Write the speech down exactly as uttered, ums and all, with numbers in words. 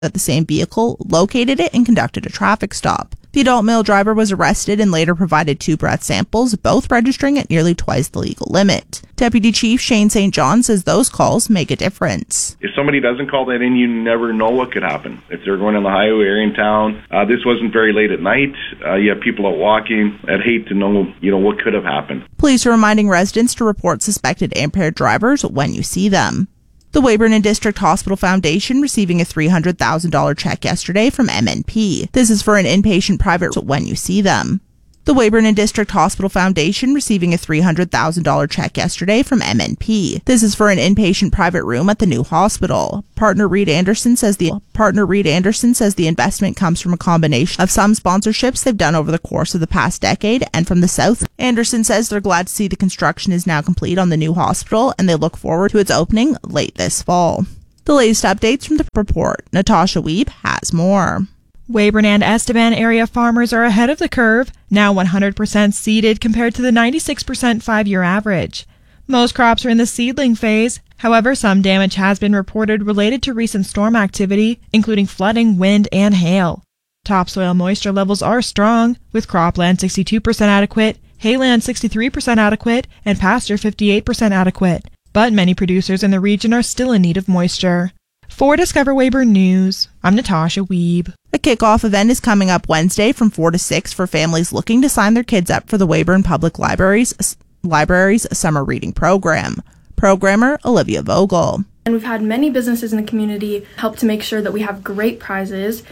that the same vehicle, located it, and conducted a traffic stop. The adult male driver was arrested and later provided two breath samples, both registering at nearly twice the legal limit. Deputy Chief Shane Saint John says those calls make a difference. If somebody doesn't call that in, you never know what could happen. If they're going on the highway or in town, uh, this wasn't very late at night. Uh, you have people out walking. I'd hate to know, you know, what could have happened. Police are reminding residents to report suspected impaired drivers when you see them. The Weyburn and District Hospital Foundation receiving a three hundred thousand dollars check yesterday from M N P. This is for an inpatient private when you see them. The Weyburn and District Hospital Foundation receiving a three hundred thousand dollars check yesterday from M N P. This is for an inpatient private room at the new hospital. Partner Reed Anderson says the partner Reed Anderson says the investment comes from a combination of some sponsorships they've done over the course of the past decade and from the South. Anderson says they're glad to see the construction is now complete on the new hospital and they look forward to its opening late this fall. The latest updates from the report. Natasha Wiebe has more. Weyburn and Estevan area farmers are ahead of the curve, now one hundred percent seeded compared to the ninety-six percent five-year average. Most crops are in the seedling phase. However, some damage has been reported related to recent storm activity, including flooding, wind, and hail. Topsoil moisture levels are strong, with cropland sixty-two percent adequate, hayland sixty-three percent adequate, and pasture fifty-eight percent adequate. But many producers in the region are still in need of moisture. For Discover Weyburn News, I'm Natasha Wiebe. A kickoff event is coming up Wednesday from four to six for families looking to sign their kids up for the Weyburn Public Library's, Library's Summer Reading Program. Programmer Olivia Vogel. And we've had many businesses in the community help to make sure that we have great prizes.